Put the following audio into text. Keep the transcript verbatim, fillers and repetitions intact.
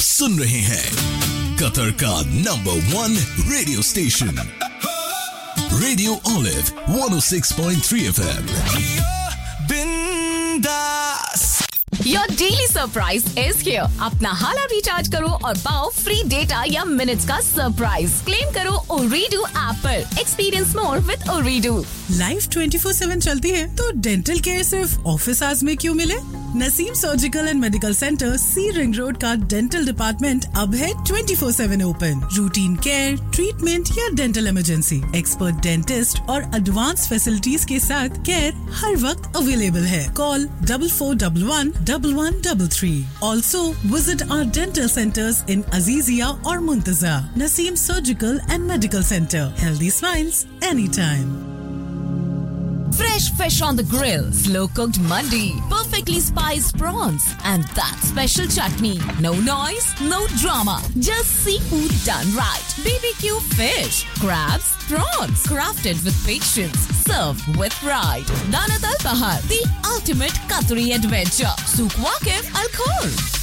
सुन रहे हैं कतर का number one radio station radio olive one oh six point three F M. बिंदास Your daily surprise is here. अपना हाला recharge करो और पाओ फ्री डेटा या मिनट्स का सरप्राइज. क्लेम करो Ooredoo ऐप पर. Experience more with Ooredoo. Life twenty-four seven चलती है तो डेंटल केयर सिर्फ ऑफिस आवर्स में क्यों मिले? Naseem surgical and medical centre C ring road का डेंटल डिपार्टमेंट अब है twenty-four seven open. Routine care, treatment या डेंटल इमरजेंसी, एक्सपर्ट डेंटिस्ट और एडवांस फैसिलिटीज के साथ केयर हर वक्त अवेलेबल है. Call double four one one double one double three. Also visit our dental centers in Azizia or Muntaza. Naseem Surgical and Medical Center. Healthy smiles anytime. Fresh fish on the grill, slow cooked mandi, perfectly spiced prawns, and that special chutney. No noise, no drama, just seafood done right. B B Q fish, crabs, prawns, crafted with patience, served with pride. Danat Al Bahar, the ultimate Qatari adventure. Souk Waqif Al Khor.